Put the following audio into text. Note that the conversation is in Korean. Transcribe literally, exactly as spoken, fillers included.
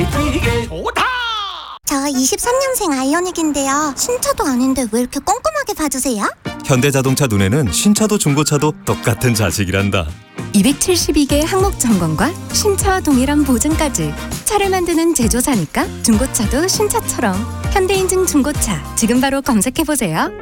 이게 좋다. 저 이십삼 년생 아이오닉인데요. 신차도 아닌데 왜 이렇게 꼼꼼하게 봐주세요? 현대자동차 눈에는 신차도 중고차도 똑같은 자식이란다. 이백칠십이 개 항목 점검과 신차와 동일한 보증까지. 차를 만드는 제조사니까 중고차도 신차처럼. 현대인증 중고차 지금 바로 검색해보세요.